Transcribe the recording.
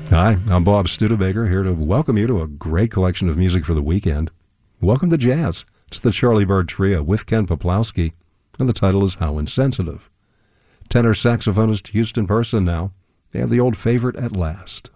Hi, I'm Bob Studebaker, here to welcome you to a great collection of music for the weekend. Welcome to Jazz. It's the Charlie Bird Trio with Ken Poplowski, and the title is How Insensitive. Tenor saxophonist Houston Person now. They have the old favorite, At Last.